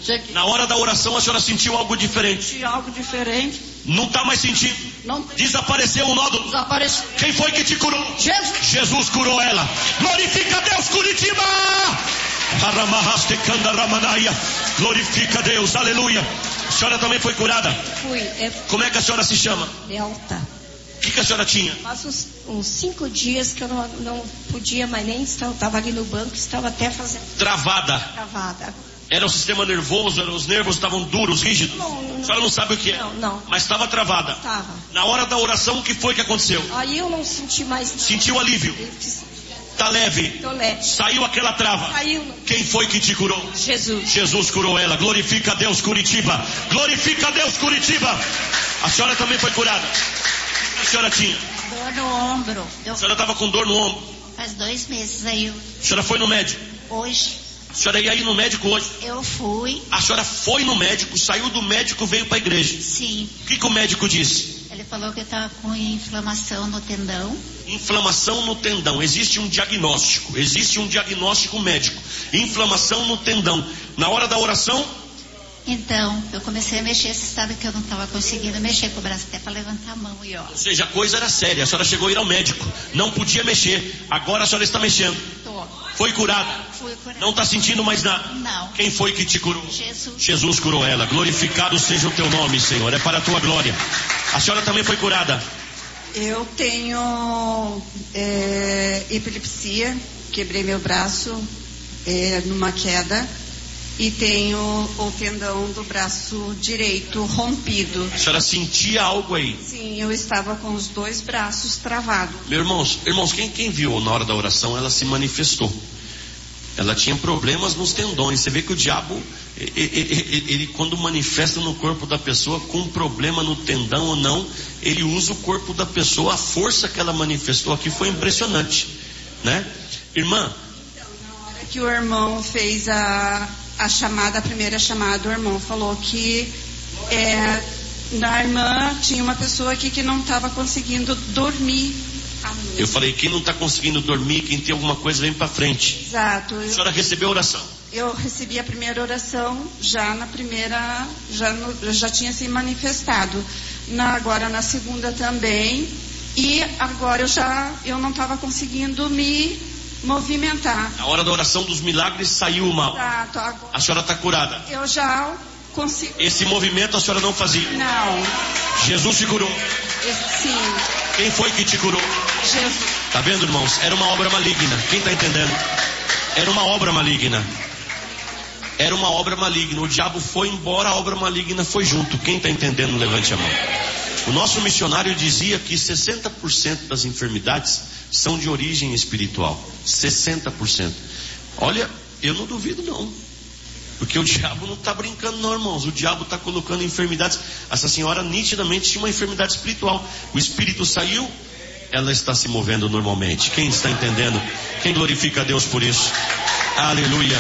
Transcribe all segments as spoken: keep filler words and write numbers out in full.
Cheguei. Na hora da oração a senhora sentiu algo diferente? Senti algo diferente. Não está mais sentindo? Não. Desapareceu o nódulo? Desapareceu. Quem foi que te curou? Jesus. Jesus curou ela. Glorifica a Deus, Curitiba! Glorifica a Deus, aleluia. A senhora também foi curada? Fui. É... Como é que a senhora se chama? Delta. O que, que a senhora tinha? Faz uns, uns cinco dias que eu não, não podia mais nem estar. Eu estava ali no banco, estava até fazendo. Travada. Travada. Era o sistema nervoso, era, os nervos estavam duros, rígidos? Não, não. A senhora não sabe o que é? Não, não. Mas estava travada? Estava. Na hora da oração, o que foi que aconteceu? Aí eu não senti mais. Sentiu alívio? Tá leve? Tô leve. Saiu aquela trava? Saiu. Quem foi que te curou? Jesus. Jesus curou ela. Glorifica a Deus, Curitiba. Glorifica a Deus, Curitiba. A senhora também foi curada? O que a senhora tinha? Dor no ombro. A senhora estava com dor no ombro? Faz dois meses aí. Eu... A senhora foi no médico? Hoje. A senhora ia ir no médico hoje? Eu fui. A senhora foi no médico, saiu do médico, veio para a igreja? Sim. O que, que o médico disse? Ele falou que eu estava com inflamação no tendão. Inflamação no tendão. Existe um diagnóstico. Existe um diagnóstico médico. Inflamação no tendão. Na hora da oração? Então, eu comecei a mexer. Você sabe que eu não estava conseguindo mexer com o braço até para levantar a mão. E ó. Ou seja, a coisa era séria. A senhora chegou a ir ao médico. Não podia mexer. Agora a senhora está mexendo. Tô. Foi curada? Fui curada. Não está sentindo mais nada? Não. Quem foi que te curou? Jesus. Jesus curou ela. Glorificado seja o teu nome, Senhor. É para a tua glória. A senhora também foi curada? Eu tenho é, epilepsia, quebrei meu braço é, numa queda e tenho o tendão do braço direito rompido. A senhora sentia algo aí? Sim, eu estava com os dois braços travados. Meus irmãos, irmãos, quem, quem viu na hora da oração, ela se manifestou. Ela tinha problemas nos tendões. Você vê que o diabo, ele, ele, ele quando manifesta no corpo da pessoa com um problema no tendão ou não, ele usa o corpo da pessoa. A força que ela manifestou aqui foi impressionante, né? Irmã? Então, na hora que o irmão fez a, a chamada, a primeira chamada, o irmão falou que é, na irmã tinha uma pessoa aqui que não estava conseguindo dormir. Eu falei, quem não está conseguindo dormir, quem tem alguma coisa, vem para frente. Exato. A senhora recebeu a oração? Eu recebi a primeira oração, já na primeira, já, no, já tinha se manifestado. Na, agora na segunda também. E agora eu já, eu não estava conseguindo me movimentar. Na hora da oração dos milagres saiu o mal. Exato. Agora, a senhora está curada? Eu já consigo. Esse movimento a senhora não fazia? Não. Jesus te curou? Sim. Quem foi que te curou? Jesus. Tá vendo, irmãos? Era uma obra maligna. Quem está entendendo? Era uma obra maligna. Era uma obra maligna. O diabo foi embora, a obra maligna foi junto. Quem está entendendo, levante a mão. O nosso missionário dizia que sessenta por cento das enfermidades são de origem espiritual. sessenta por cento. Olha, eu não duvido não. Porque o diabo não está brincando não, irmãos. O diabo está colocando enfermidades. Essa senhora nitidamente tinha uma enfermidade espiritual. O espírito saiu, ela está se movendo normalmente. Quem está entendendo? Quem glorifica a Deus por isso? Aleluia.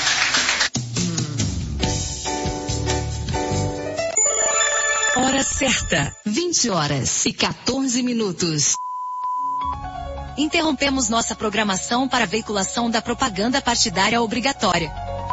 Hora certa, vinte horas e quatorze minutos. Interrompemos nossa programação para a veiculação da propaganda partidária obrigatória.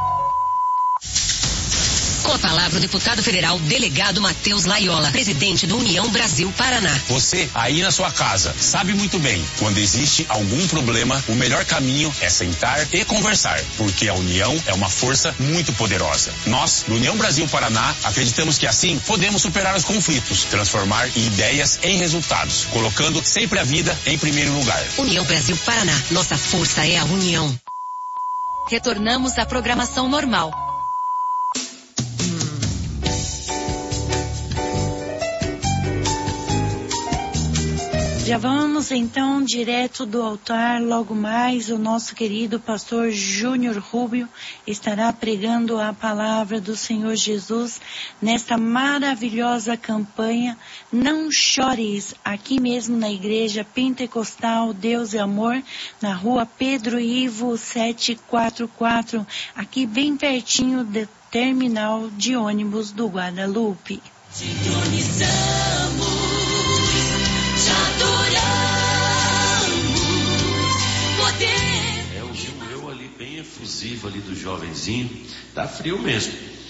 Com a palavra o deputado federal delegado Matheus Laiola, presidente do União Brasil Paraná. Você, aí na sua casa, sabe muito bem, quando existe algum problema, o melhor caminho é sentar e conversar, porque a união é uma força muito poderosa. Nós, do União Brasil Paraná, acreditamos que assim podemos superar os conflitos, transformar ideias em resultados, colocando sempre a vida em primeiro lugar. União Brasil Paraná, nossa força é a união. Retornamos à programação normal. Já vamos então direto do altar. Logo mais o nosso querido pastor Júnior Rubio estará pregando a palavra do Senhor Jesus nesta maravilhosa campanha Não Chores, aqui mesmo na igreja pentecostal Deus e Amor, na rua Pedro Ivo setecentos e quarenta e quatro, aqui bem pertinho do terminal de ônibus do Guadalupe. Sintonizamos. É, o rio eu ali bem efusivo ali do jovenzinho, tá frio mesmo.